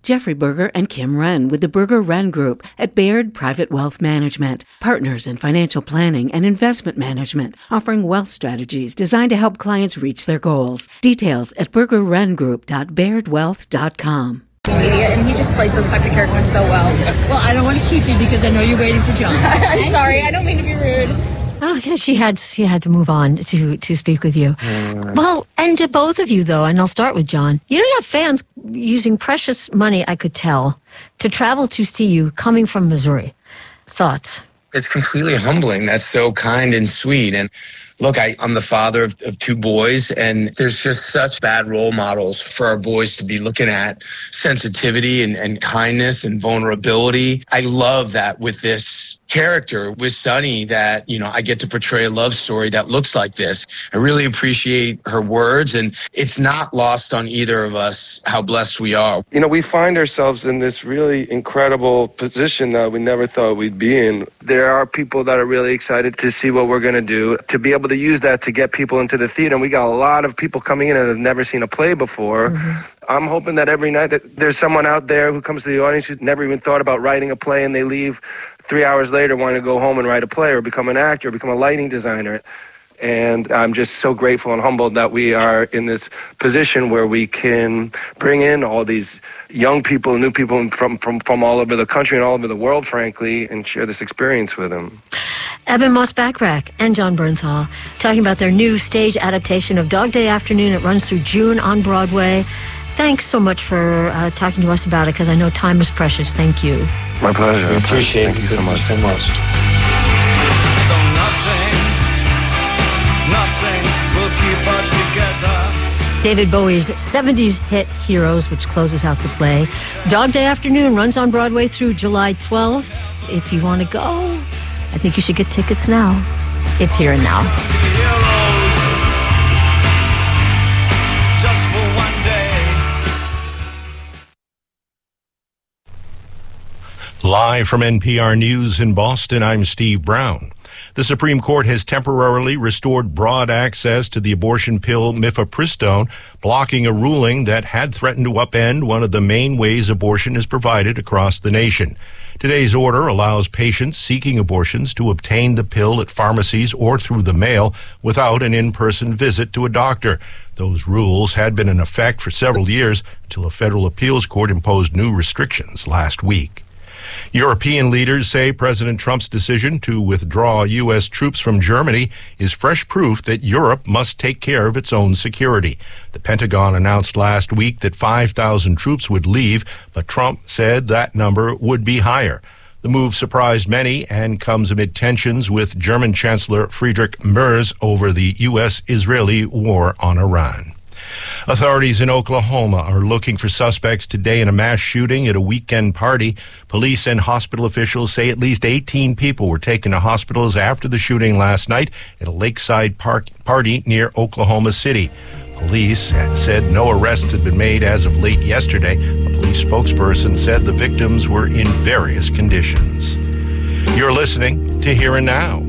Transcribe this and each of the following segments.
Jeffrey Berger and Kim Wren with the Berger Wren Group at Baird Private Wealth Management, partners in financial planning and investment management, offering wealth strategies designed to help clients reach their goals. Details at burgerwrengroup.bairdwealth.com. Media, and he just plays those type of characters so well. Well, I don't want to keep you because I know you're waiting for John. I'm sorry, I don't mean to be rude. Oh, yeah, she had to move on to speak with you. Well, and to both of you, though, and I'll start with John. You have fans using precious money, I could tell, to travel to see you coming from Missouri. Thoughts? It's completely humbling. That's so kind and sweet. And look, I'm the father of two boys, and there's just such bad role models for our boys to be looking at sensitivity and kindness and vulnerability. I love that with this character, with Sunny, that, I get to portray a love story that looks like this. I really appreciate her words, and it's not lost on either of us how blessed we are. We find ourselves in this really incredible position that we never thought we'd be in. There are people that are really excited to see what we're going to do, to be able to use that to get people into the theater. And we got a lot of people coming in and have never seen a play before. Mm-hmm. I'm hoping that every night that there's someone out there who comes to the audience who's never even thought about writing a play, and they leave 3 hours later wanting to go home and write a play or become an actor or become a lighting designer. And I'm just so grateful and humbled that we are in this position where we can bring in all these young people, new people from all over the country and all over the world, frankly, and share this experience with them. Eben Moss-Bachrach and Jon Bernthal talking about their new stage adaptation of Dog Day Afternoon. It runs through June on Broadway. Thanks so much for talking to us about it, because I know time is precious. Thank you. My pleasure. I appreciate it. Thank you so much. Nothing will keep us together. David Bowie's 70s hit Heroes, which closes out the play. Dog Day Afternoon runs on Broadway through July 12th. If you want to go, I think you should get tickets now. It's here and now. Heroes, just for one day. Live from NPR News in Boston, I'm Steve Brown. The Supreme Court has temporarily restored broad access to the abortion pill mifepristone, blocking a ruling that had threatened to upend one of the main ways abortion is provided across the nation. Today's order allows patients seeking abortions to obtain the pill at pharmacies or through the mail without an in-person visit to a doctor. Those rules had been in effect for several years until a federal appeals court imposed new restrictions last week. European leaders say President Trump's decision to withdraw U.S. troops from Germany is fresh proof that Europe must take care of its own security. The Pentagon announced last week that 5,000 troops would leave, but Trump said that number would be higher. The move surprised many and comes amid tensions with German Chancellor Friedrich Merz over the U.S.-Israeli war on Iran. Authorities in Oklahoma are looking for suspects today in a mass shooting at a weekend party. Police and hospital officials say at least 18 people were taken to hospitals after the shooting last night at a lakeside party near Oklahoma City. Police had said no arrests had been made as of late yesterday. A police spokesperson said the victims were in various conditions. You're listening to Here and Now.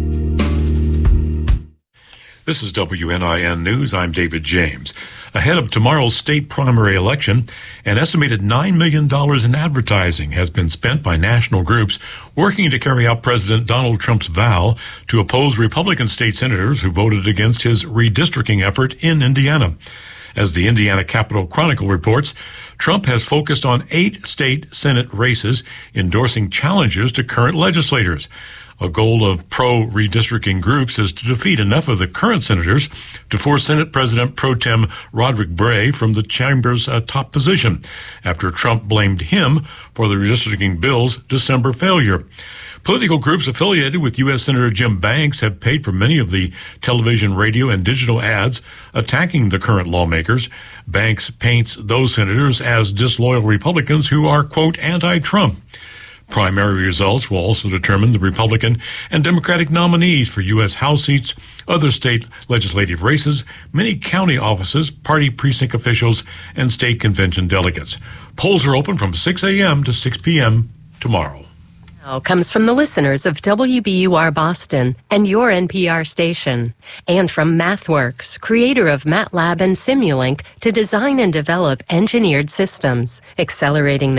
This is WNIN News. I'm David James. Ahead of tomorrow's state primary election, an estimated $9 million in advertising has been spent by national groups working to carry out President Donald Trump's vow to oppose Republican state senators who voted against his redistricting effort in Indiana. As the Indiana Capitol Chronicle reports, Trump has focused on 8 state Senate races, endorsing challenges to current legislators. A goal of pro-redistricting groups is to defeat enough of the current senators to force Senate President Pro Tem Roderick Bray from the chamber's top position, after Trump blamed him for the redistricting bill's December failure. Political groups affiliated with U.S. Senator Jim Banks have paid for many of the television, radio, and digital ads attacking the current lawmakers. Banks paints those senators as disloyal Republicans who are, quote, anti-Trump. Primary results will also determine the Republican and Democratic nominees for U.S. House seats, other state legislative races, many county offices, party precinct officials, and state convention delegates. Polls are open from 6 a.m. to 6 p.m. tomorrow. Now comes from the listeners of WBUR Boston and your NPR station, and from MathWorks, creator of MATLAB and Simulink, to design and develop engineered systems, accelerating